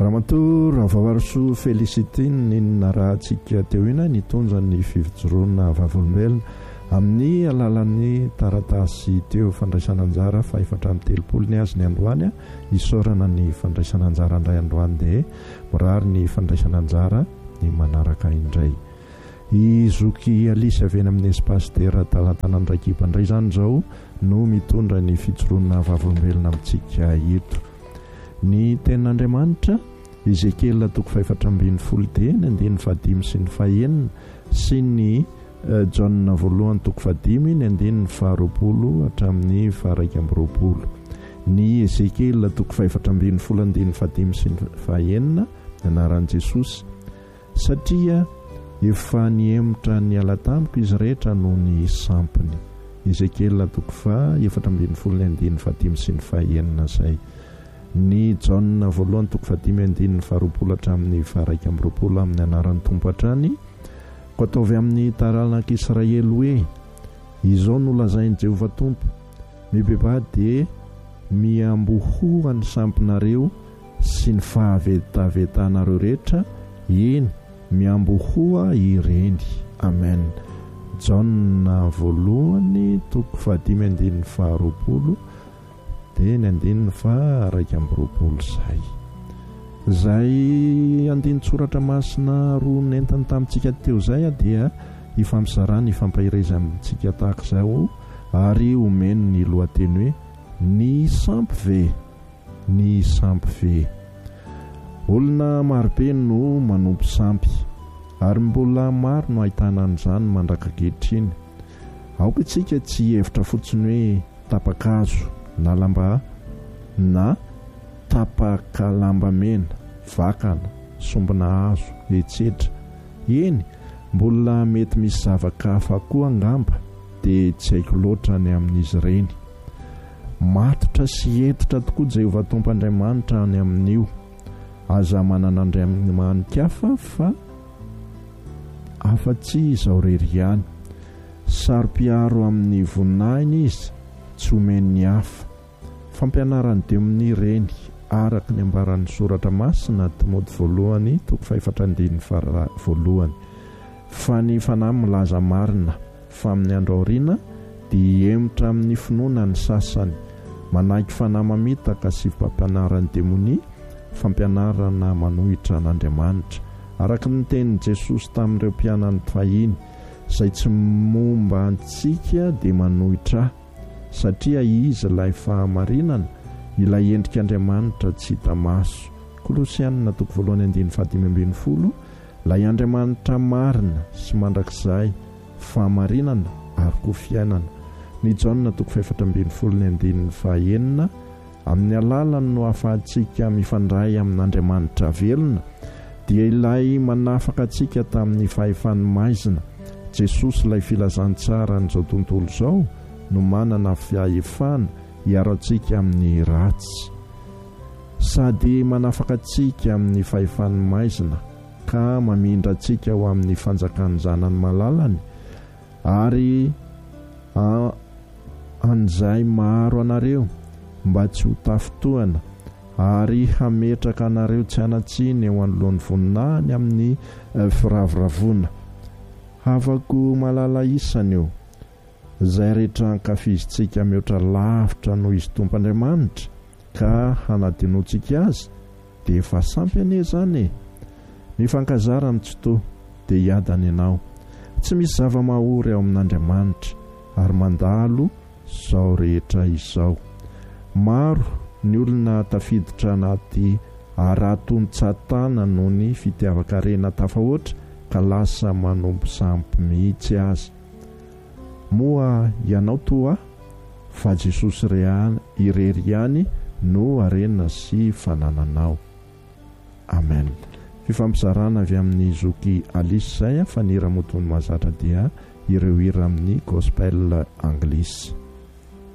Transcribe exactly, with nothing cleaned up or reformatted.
Ramatoa Ravavarosoa Félicité ninona raha antsika teo ina nitondra ny fivijoroana vavolombelona amin'ny alalan'ny taratasy teo fandraisana anjara fa efatra amby telopolo ny azy ny androany isaorana ny fandraisana anjara indray androany dia mirary ny fandraisana anjara ny manaraka indray. I zoky Alice avy eny amin'ny espasitera talantanandrakipa indray izany izao no mitondra ny fijoroana vavolombelona amintsika eto. Ny tenin'Andriamanitra Ezekiel toko faefatra ambin'ny folo dia ny andininy fahadimy sy ny fahaenina sy ny John voalohany toko fahadimy ny andininy faharoapolo hatramin'ny faharaika amby roapolo. Ny Ezekiel toko faefatra ambin'ny folo andininy fahadimy sy ny fahaenina ny anaran'i Jesosy satria efa niemotra ny ala tamiko izy rehetra noho ny sampiny. Ezekiel toko fa efatra ambin'ny folo ny andininy fahadimy sy ny fahaenina zay. Ny John voalohany toko fahadimy andininy faharoapolo hatramin'ny faharaika amby roapolo amin'ny anaran'ny Tompo hatrany ko ataovy amin'ny taranak'Israely hoe izao no lazain'i Jehovah Tompo mibebà dia miambohoa ny sampinareo sy ny fahavetavetanareo rehetra, eny miambohoa ireny. Amen. John voalohany toko fahadimy andininy faharoapolo dia ny andininy faharaika amby roapolo zay. Zay andinin-tsoratra masina roa nentany tamintsika teo zay dia ifampisarana ifampahireza amintsika tahaka izao ary omeny ny lohateny hoe ny sampy ve, ny sampy ve. Olona marobe no manompo sampy ary mbola maro no ahitana an'izany mandrakakehitry iny. Aoka itsika tsy hevitra fotsiny hoe tapakazo na lamba na tapaka lamba mena, vakana, sombina hazo, etsetra. Eny, mbola mety misy zavakafa koa angamba dia tsy haiko loatra ny amin'izy ireny. Matotra sy hetotra tokoa Jehovah Tompo Andriamanitra any amin'io. Aza manana andriamanika hafa fa afa-tsy izao rery ihany. Saro-piaro amin'ny voninahiny izy tsy omeny hafa. Fampianarany dia amin'ny reny araka ny ambaran'ny soratra masina Timoty voalohany toko faefatra andininy voalohany. Fa ny fanahy milaza marina fa amin'ny andro aoriana dia emotra amin'ny finoana ny sasany, manaiky fanahy mamitaka sy fampianaran'ny demonia, fampianarana manohitra an'Andriamanitra araka ny tenin'i Jesosy tamin'ireo mpianany fahiny izay tsy momba antsika dia manohitra satria izy ilay fahamarinana, ilay endrik'Andriamanitra tsy hita maso. Kolosianina toko voalohany andininy fahadimy ambin'ny folo. Ilay Andriamanitra marina sy mandrakizay fahamarinana ary koa fiainana. Ny John toko faefatra ambin'ny folo ny andininy fahaenina. Amin'ny alalany no ahafahantsika mifandray amin'Andriamanitra velona dia ilay manafaka antsika tamin'ny fahefany maizina. Jesosy ilay filazantsara n'izao tontolo izao no manana fahefana hiaro antsika amin'ny ratsy sady manafaka antsika amin'ny fahefany maizina ka mamindra antsika ho amin'ny fanjakan'ny zanany malalany ary an'izay maro anareo mba tsy ho tafotoana ary hametraka anareo tsy anatsiny eo anoloan'ny voninahiny amin'ny firaviravona. Havako malala isany eo izay rehetra ankafizitsika mihoatra lavitra noho izy Tompo Andriamanitra ka hanadinoantsika azy dia efa sampy ane zany e. Ny fankazara mitsotò dia hiadany ianao. Tsy misy zava-mahory ao amin'Andriamanitra ary mandalo izao rehetra izao. Maro ny olona tafiditra anaty araton-tsatana noho ny fitiavakarena tafahoatra ka lasa manompo sampy mihitsy azy. Moa ianao toa fa Jesosy irery ihany no arena sy fanananao. Amen. Fifampizarana avy amin'ny zoky Alice zay fa ny hira motony mahazatra dia ireo hira amin'ny gospel anglisy.